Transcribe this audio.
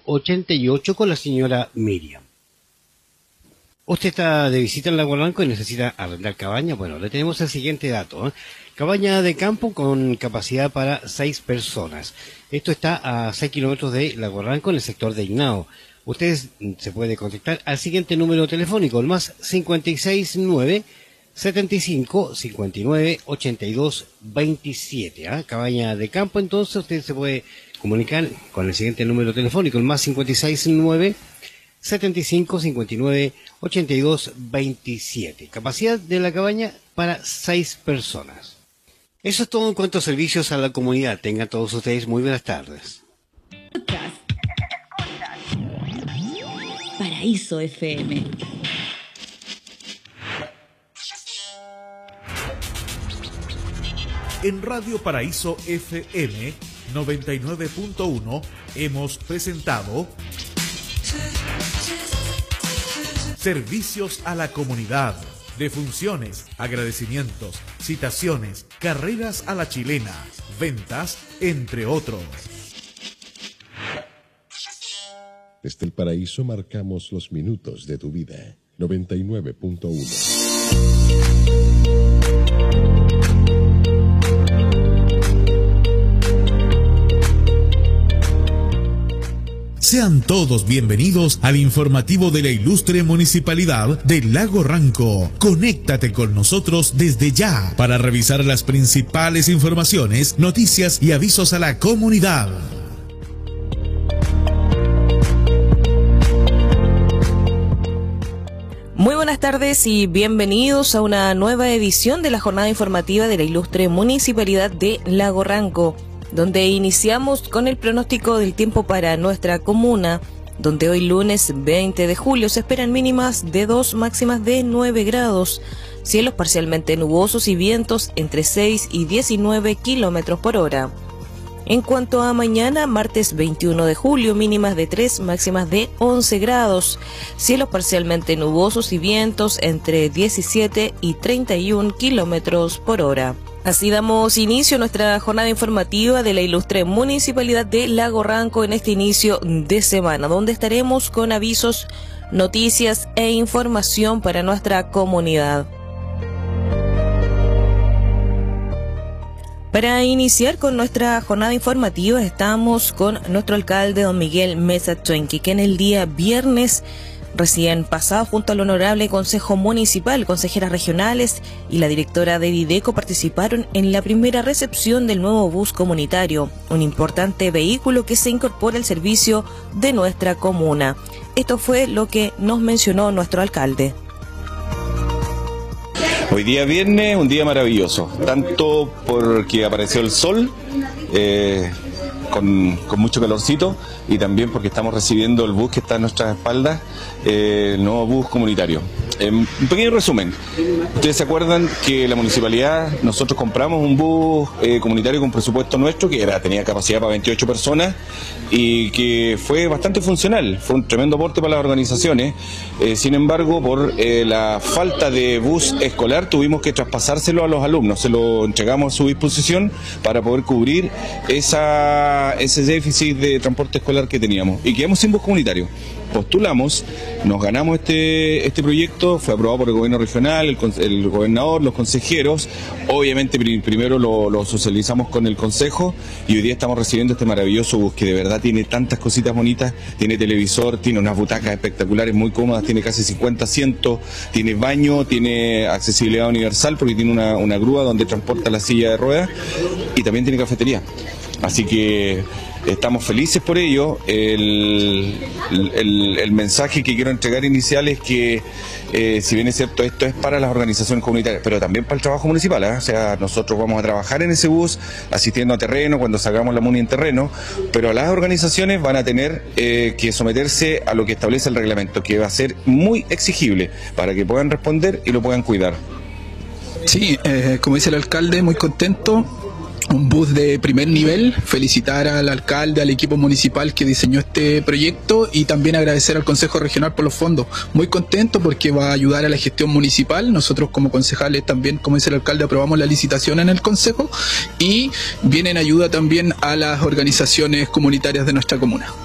88 con la señora Miriam. Usted está de visita en Lago Ranco y necesita arrendar cabaña. Bueno, le tenemos el siguiente dato, ¿eh? Cabaña de campo con capacidad para 6 personas. Esto está a 6 kilómetros de Lago Ranco en el sector de Ignao. Ustedes se puede contactar al siguiente número telefónico, el más 569 75 59 82 27. ¿Ah? Cabaña de campo, entonces usted se puede comunicar con el siguiente número telefónico, el más 569 75 59 82 27. Capacidad de la cabaña para 6 personas. Eso es todo en cuanto a servicios a la comunidad. Tengan todos ustedes muy buenas tardes. Paraíso FM. En Radio Paraíso FM 99.1 hemos presentado Servicios a la comunidad, defunciones, agradecimientos, citaciones, carreras a la chilena, ventas, entre otros. Desde el paraíso marcamos los minutos de tu vida. 99.1. Sean todos bienvenidos al informativo de la ilustre Municipalidad de Lago Ranco. Conéctate con nosotros desde ya para revisar las principales informaciones, noticias y avisos a la comunidad. Muy buenas tardes y bienvenidos a una nueva edición de la jornada informativa de la ilustre Municipalidad de Lago Ranco, donde iniciamos con el pronóstico del tiempo para nuestra comuna, donde hoy lunes 20 de julio se esperan mínimas de 2, máximas de 9 grados, cielos parcialmente nubosos y vientos entre 6 y 19 kilómetros por hora. En cuanto a mañana, martes 21 de julio, mínimas de 3, máximas de 11 grados, cielos parcialmente nubosos y vientos entre 17 y 31 kilómetros por hora. Así damos inicio a nuestra jornada informativa de la ilustre Municipalidad de Lago Ranco en este inicio de semana, donde estaremos con avisos, noticias e información para nuestra comunidad. Para iniciar con nuestra jornada informativa estamos con nuestro alcalde don Miguel Mesa Chuenqui, que en el día viernes recién pasado, junto al honorable Consejo Municipal, consejeras regionales y la directora de Dideco participaron en la primera recepción del nuevo bus comunitario, un importante vehículo que se incorpora al servicio de nuestra comuna. Esto fue lo que nos mencionó nuestro alcalde. Hoy día viernes, un día maravilloso, tanto porque apareció el sol, con mucho calorcito, y también porque estamos recibiendo el bus que está a nuestras espaldas, el nuevo bus comunitario. Un pequeño resumen. Ustedes se acuerdan que la municipalidad, nosotros compramos un bus comunitario con presupuesto nuestro que tenía capacidad para 28 personas y que fue bastante funcional, fue un tremendo aporte para las organizaciones. Sin embargo, por la falta de bus escolar tuvimos que traspasárselo a los alumnos, se lo entregamos a su disposición para poder cubrir ese déficit de transporte escolar que teníamos y quedamos sin bus comunitario. Postulamos, nos ganamos este proyecto, fue aprobado por el gobierno regional, el gobernador, los consejeros. Obviamente primero lo socializamos con el consejo y hoy día estamos recibiendo este maravilloso bus que de verdad tiene tantas cositas bonitas, tiene televisor, tiene unas butacas espectaculares muy cómodas, tiene casi 50 asientos, tiene baño, tiene accesibilidad universal porque tiene una grúa donde transporta la silla de ruedas y también tiene cafetería. Así que estamos felices por ello. El mensaje que quiero entregar inicial es que, si bien es cierto, esto es para las organizaciones comunitarias, pero también para el trabajo municipal, ¿eh? O sea, nosotros vamos a trabajar en ese bus, asistiendo a terreno, cuando salgamos la MUNI en terreno, pero las organizaciones van a tener que someterse a lo que establece el reglamento, que va a ser muy exigible para que puedan responder y lo puedan cuidar. Sí, como dice el alcalde, muy contento. Un bus de primer nivel, felicitar al alcalde, al equipo municipal que diseñó este proyecto y también agradecer al Consejo Regional por los fondos. Muy contento porque va a ayudar a la gestión municipal. Nosotros como concejales también, como dice el alcalde, aprobamos la licitación en el Consejo y viene en ayuda también a las organizaciones comunitarias de nuestra comuna.